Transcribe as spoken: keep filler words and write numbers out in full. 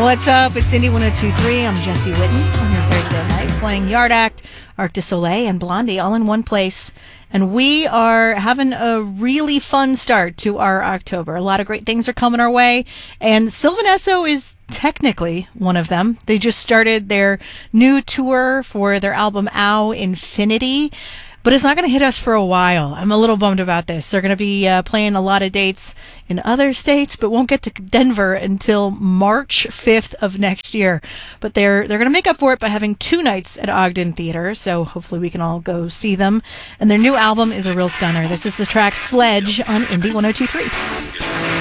What's up? It's Indie one oh two point three. I'm Jesse Whitten on your Thursday night, playing Yard Act, Arc du Soleil, and Blondie all in one place. And we are having a really fun start to our October. A lot of great things are coming our way, and Sylvan Esso is technically one of them. They just started their new tour for their album Ow Infinity, but it's not going to hit us for a while. I'm a little bummed about this. They're going to be uh, playing a lot of dates in other states, but won't get to Denver until March fifth of next year. But they're they're going to make up for it by having two nights at Ogden Theater, so hopefully we can all go see them. And their new album is a real stunner. This is the track Sledge on Indie one oh two point three.